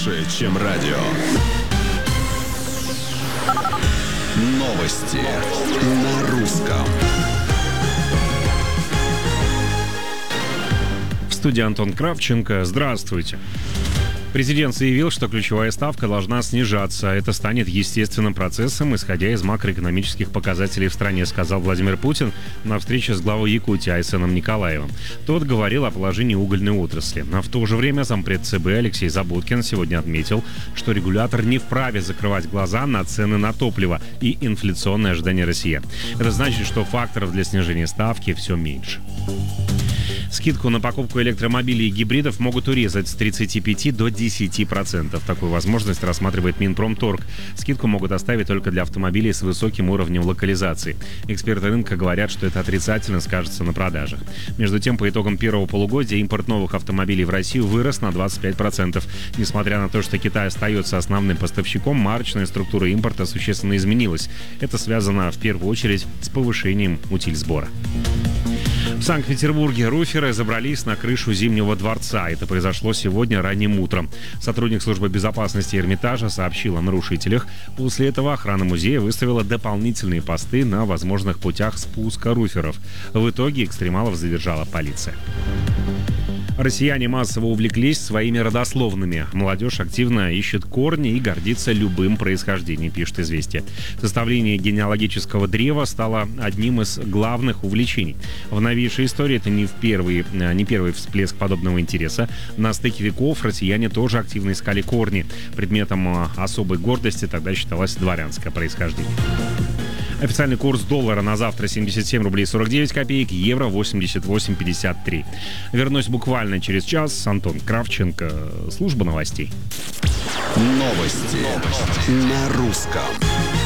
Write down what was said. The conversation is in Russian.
Чем радио. Новости на русском. В студии Антон Кравченко. Здравствуйте. Президент заявил, что ключевая ставка должна снижаться. Это станет естественным процессом, исходя из макроэкономических показателей в стране, сказал Владимир Путин на встрече с главой Якутии Айсеном Николаевым. Тот говорил о положении угольной отрасли. А в то же время зампред ЦБ Алексей Забудкин сегодня отметил, что регулятор не вправе закрывать глаза на цены на топливо и инфляционные ожидания России. Это значит, что факторов для снижения ставки все меньше. Скидку на покупку электромобилей и гибридов могут урезать с 35 до 10%. Такую возможность рассматривает Минпромторг. Скидку могут оставить только для автомобилей с высоким уровнем локализации. Эксперты рынка говорят, что это отрицательно скажется на продажах. Между тем, по итогам первого полугодия импорт новых автомобилей в Россию вырос на 25%. Несмотря на то, что Китай остается основным поставщиком, марочная структура импорта существенно изменилась. Это связано в первую очередь с повышением утильсбора. В Санкт-Петербурге руферы забрались на крышу Зимнего дворца. Это произошло сегодня ранним утром. Сотрудник службы безопасности Эрмитажа сообщил о нарушителях. После этого охрана музея выставила дополнительные посты на возможных путях спуска руферов. В итоге экстремалов задержала полиция. Россияне массово увлеклись своими родословными. Молодежь активно ищет корни и гордится любым происхождением, пишет «Известия». Составление генеалогического древа стало одним из главных увлечений. В новейшей истории это не первый всплеск подобного интереса. На стыке веков россияне тоже активно искали корни. Предметом особой гордости тогда считалось дворянское происхождение. Официальный курс доллара на завтра 77 рублей 49 копеек, евро 88,53. Вернусь буквально через час. Антон Кравченко, служба новостей. Новости на русском.